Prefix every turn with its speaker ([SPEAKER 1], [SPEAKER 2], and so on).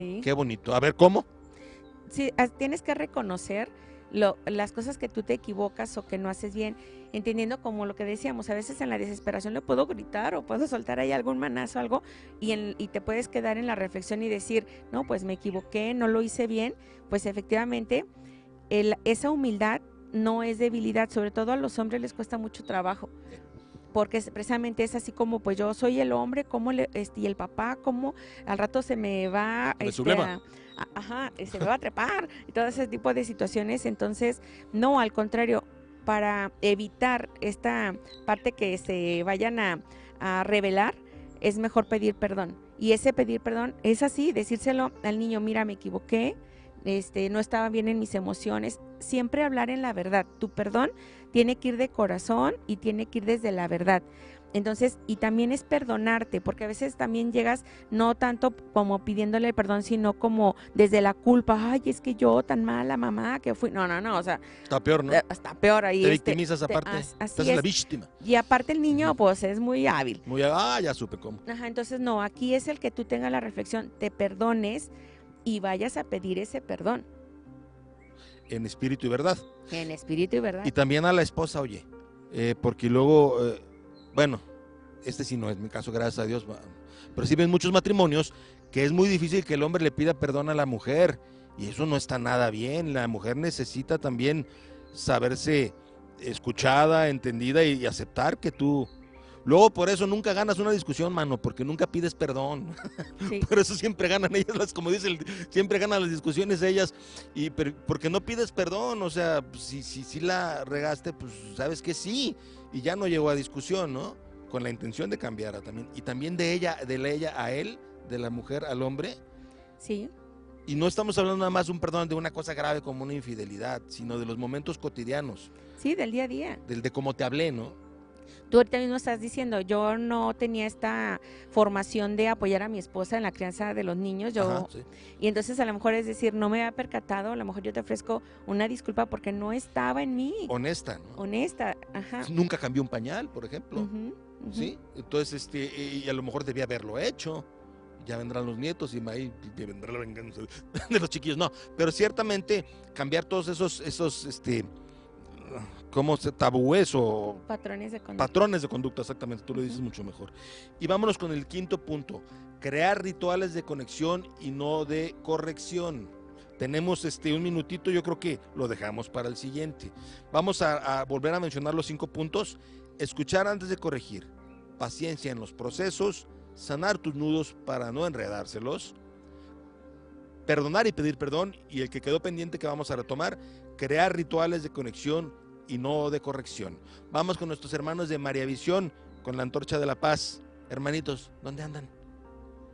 [SPEAKER 1] Sí.
[SPEAKER 2] Qué bonito. A ver, ¿cómo?
[SPEAKER 1] Sí, tienes que reconocer las cosas que tú te equivocas o que no haces bien, entendiendo como lo que decíamos, a veces en la desesperación le puedo gritar o puedo soltar ahí algún manazo, algo, y te puedes quedar en la reflexión y decir, no, pues me equivoqué, no lo hice bien, pues efectivamente esa humildad no es debilidad, sobre todo a los hombres les cuesta mucho trabajo, porque precisamente es así como, pues yo soy el hombre, como y el papá, como al rato se me va
[SPEAKER 2] Me subleva.
[SPEAKER 1] ajá, se me va a trepar y todo ese tipo de situaciones. Entonces, no, al contrario, para evitar esta parte que se vayan a revelar, es mejor pedir perdón. Y ese pedir perdón es así, decírselo al niño, mira, me equivoqué, no estaba bien en mis emociones, siempre hablar en la verdad. Tu perdón tiene que ir de corazón y tiene que ir desde la verdad. Entonces, y también es perdonarte, porque a veces también llegas no tanto como pidiéndole perdón, sino como desde la culpa, ay, es que yo tan mala mamá que fui, no, o sea,
[SPEAKER 2] Está peor, ¿no?
[SPEAKER 1] está peor ahí,
[SPEAKER 2] Te victimizas aparte. Te
[SPEAKER 1] así
[SPEAKER 2] haces la
[SPEAKER 1] es.
[SPEAKER 2] víctima.
[SPEAKER 1] Y aparte el niño,
[SPEAKER 2] Ujú.
[SPEAKER 1] pues es muy hábil.
[SPEAKER 2] Ya supe cómo.
[SPEAKER 1] Ajá, entonces no, aquí es el que tú tengas la reflexión, te perdones y vayas a pedir ese perdón.
[SPEAKER 2] En espíritu y verdad.
[SPEAKER 1] En espíritu y verdad.
[SPEAKER 2] Y también a la esposa, oye, porque luego, bueno, este sí no es mi caso, gracias a Dios, pero sí ven muchos matrimonios que es muy difícil que el hombre le pida perdón a la mujer, y eso no está nada bien. La mujer necesita también saberse escuchada, entendida y aceptar que tú... Luego por eso nunca ganas una discusión, mano, porque nunca pides perdón.
[SPEAKER 1] Sí.
[SPEAKER 2] Por eso siempre ganan ellas, como dice, siempre ganan las discusiones ellas, porque no pides perdón. O sea, si la regaste, pues sabes que sí, y ya no llegó a discusión, ¿no? Con la intención de cambiar también, y también de ella a él, de la mujer al hombre.
[SPEAKER 1] Sí.
[SPEAKER 2] Y no estamos hablando nada más de un perdón de una cosa grave como una infidelidad, sino de los momentos cotidianos,
[SPEAKER 1] Sí, del día a día.
[SPEAKER 2] de cómo te hablé, ¿no?
[SPEAKER 1] Tú ahorita mismo estás diciendo, yo no tenía esta formación de apoyar a mi esposa en la crianza de los niños,
[SPEAKER 2] Ajá, sí.
[SPEAKER 1] y entonces a lo mejor es decir, no me había percatado, a lo mejor yo te ofrezco una disculpa porque no estaba en mí.
[SPEAKER 2] Honesta, ¿no?
[SPEAKER 1] Honesta, ajá.
[SPEAKER 2] Nunca cambió un pañal, por ejemplo.
[SPEAKER 1] Ujú, ujú.
[SPEAKER 2] ¿Sí? Entonces, y a lo mejor debía haberlo hecho. Ya vendrán los nietos y ahí vendrá la venganza de los chiquillos. No, pero ciertamente cambiar todos esos ¿cómo se tabúes o
[SPEAKER 1] Patrones de conducta.
[SPEAKER 2] patrones de conducta? Exactamente, tú lo dices mucho mejor. Y vámonos con el quinto punto: crear rituales de conexión y no de corrección. Tenemos un minutito, yo creo que lo dejamos para el siguiente. Vamos a volver a mencionar los 5 puntos. Escuchar antes de corregir, paciencia en los procesos, sanar tus nudos para no enredárselos, perdonar y pedir perdón, y el que quedó pendiente que vamos a retomar, crear rituales de conexión y no de corrección. Vamos con nuestros hermanos de María Visión, con la Antorcha de la Paz. Hermanitos, ¿dónde andan?